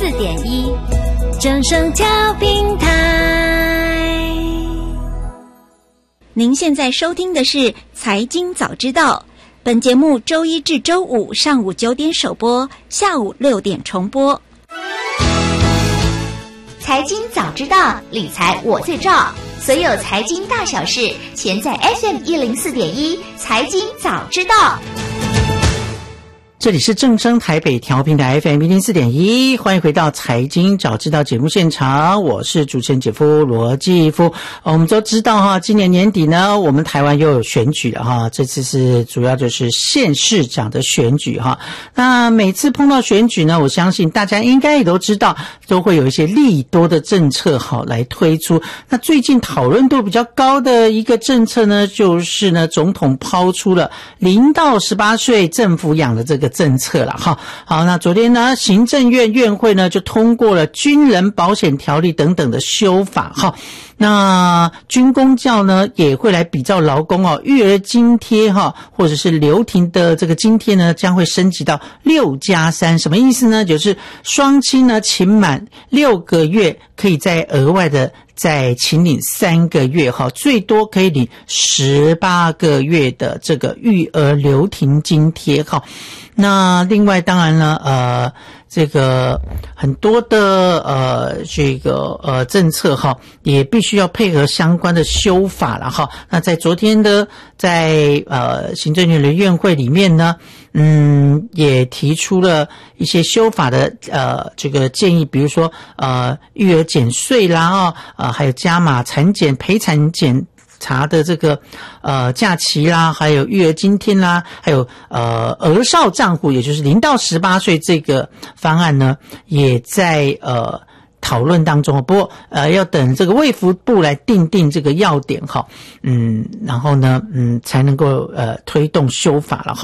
104.1正声调频台。 您现在收听的是财经早知道，本节目周一至周五上午9点首播，下午6点重播。 财经早知道，理财我最照，所有财经大小事，全在 FM104.1财经早知道。 这里是正声台北调频的 FM104.1，欢迎回到财经早知道节目现场，我是主持人姐夫罗继夫。我们都知道哈，今年年底呢，我们台湾又有选举了哈，这次是主要就是县市长的选举哈。那每次碰到选举呢，我相信大家应该也都知道，都会有一些利多的政策好来推出。那最近讨论度比较高的一个政策呢，就是呢，总统抛出了0到18岁政府养的这个政策了哈。好，那昨天呢，行政院院会呢就通过了军人保险条例等等的修法哈。那军公教呢也会来比照劳工哦，育儿津贴哈，或者是留停的这个津贴呢，将会升级到6+3，什么意思呢？就是双亲呢请满6个月，可以再额外的再请领3个月哈，最多可以领18个月的这个育儿留停津贴哈。那另外当然呢这个很多的政策哈，也必须要配合相关的修法了哈。那在昨天的在行政院的院会里面呢，也提出了一些修法的这个建议，比如说育儿减税啦还有加码产检陪产检查的这个假期啦，还有育儿津贴啦，还有儿少账户，也就是0到18岁这个方案呢，也在讨论当中。不过要等这个卫福部来订定这个要点哈，然后呢才能够推动修法了哈。